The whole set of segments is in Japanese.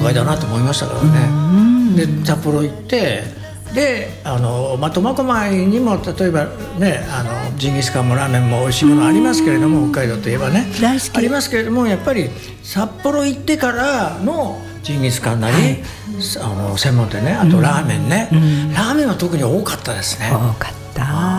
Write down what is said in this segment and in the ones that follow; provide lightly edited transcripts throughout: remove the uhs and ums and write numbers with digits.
いだなと思いましたからね。で札幌行ってで苫小牧にも例えばねジンギスカンもラーメンも美味しいものありますけれども、北海道といえばねありますけれども、やっぱり札幌行ってからのジンギスカンなり、専門店ね、あとラーメンね、ラーメンは特に多かったですね。 多かった、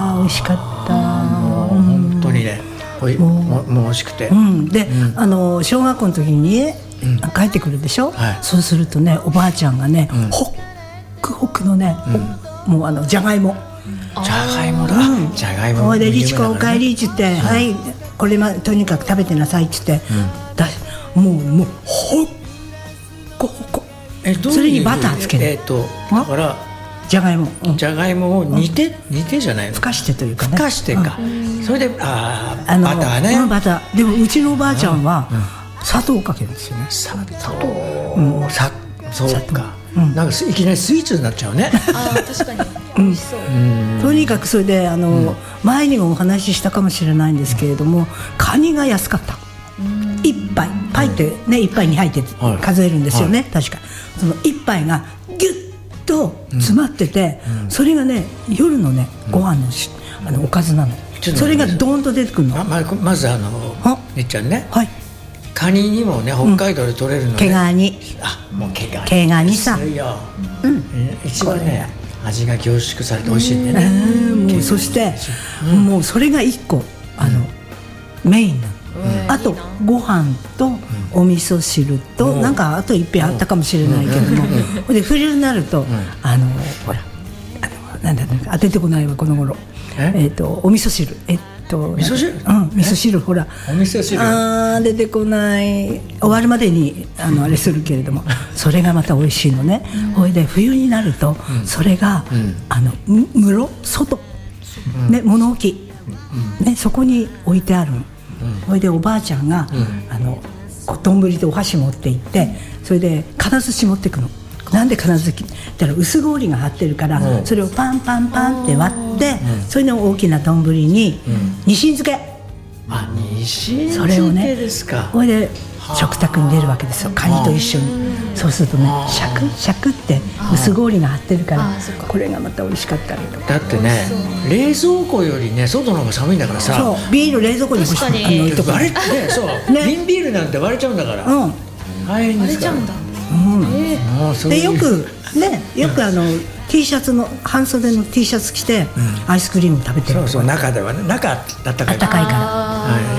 美味しかった。 もう本当にねもう美味しくて、 で、小学校の時にね、帰ってくるでしょ、そうするとねおばあちゃんがね、ホックホクのね、もうじゃがいもじゃがいもだ、じゃがいもほいでリチコおかえりっつって、はいこれとにかく食べてなさいっつって、もうホッコホコ、それにバターつける、 だからじゃがいも、 じゃがいもを煮てじゃないの、 ふかしてというかね、 ふかしてか、それでバターね、 バターでもうちのおばあちゃんは砂糖をかけるんですよね。 砂糖、そうか、なんかいきなりスイーツになっちゃうね。 確かに美味しそう。 とにかくそれで前にもお話ししたかもしれないんですけれども、カニが安かった。一杯パイってね、一杯2杯って数えるんですよね、確か。その一杯がギュッと詰まってて、それがね夜のねご飯のおかずなの。それがドーンと出てくるの。 まずねっちゃんね、カニにもね北海道で取れるのね、 毛ガニ、 もう毛ガニさ、 一番ね味が凝縮されて美味しいんでね。 もうそしてもうそれが一個メインなの。あとご飯とお味噌汁となんかあと一品あったかもしれないけども、で冬になるとほらなんだ当ててこないわこの頃、お味噌汁、味噌汁、 味噌汁、ほらお味噌汁出てこない、終わるまでにあれするけれども、それがまた美味しいのね。ほいで冬になるとそれが室外ね、物置ね、そこに置いてあるの。それでおばあちゃんが丼でお箸持って行って、それで金槌持ってくの。なんで金槌ったら薄氷が張ってるから、それをパンパンパンって割って、それの大きな丼にニシン漬け、 ニシン漬けですか。 それで食卓に出るわけですよ、カニと一緒に。そうするとねシャクシャクって薄氷が張ってるから、これがまた美味しかったりとか。 だってね冷蔵庫よりね外の方が寒いんだからさ。 そう、ビール冷蔵庫に確かに割れてそう瓶ビールなんて割れちゃうんだから、大変ですから。 でよく T シャツの半袖の T シャツ着てアイスクリーム食べてる。 そう中ではね、中あったかい、 あったかいから、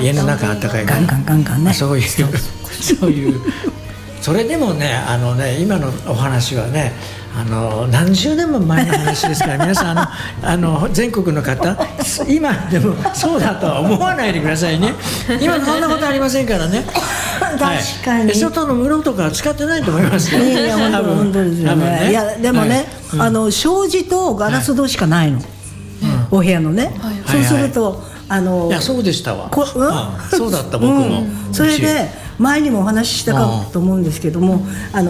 家の中あったかいから、 ガンガンね、 そういうそれでもね今のお話はね何十年も前の話ですから皆さん全国の方今でもそうだとは思わないでくださいね。今そんなことありませんからね。 確かに外の室とか使ってないと思いますよ。 いや本当ですよね。いやでもね、障子とガラス戸しかないの、お部屋のね。そうするといやそうでしたわ。そうだった僕も。 それで前にもお話ししたかと思うんですけども、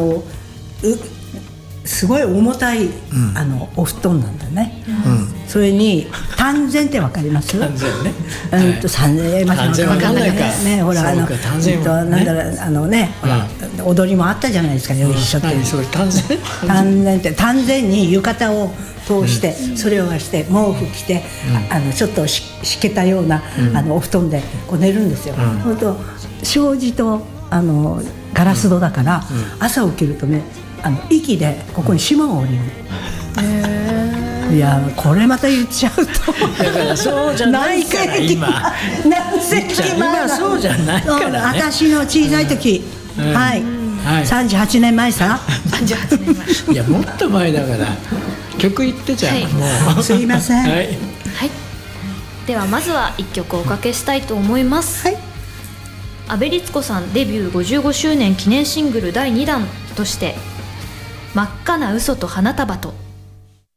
すごい重たいお布団なんだよね。それに丹前ってわかります？ 丹前ね。 丹前わかんないか。ね、ほらなんだろうね、ほら踊りもあったじゃないですかね、一緒って。丹前に浴衣を通してそれをして毛布着てちょっとしけたようなお布団でこう寝るんですよ。ほんと障子とガラス戸だから朝起きるとね息でここに霜が降りる。いやこれまた言っちゃうとだからそうじゃないから今そうじゃないからね。 私の小さい時、38年前さ。 38年前。 いやもっと前だから曲言ってちゃう。 すいません。 はい。ではまずは1曲おかけしたいと思います。阿部律子さんデビュー55周年記念シングル第2弾として真っ赤な嘘と花束と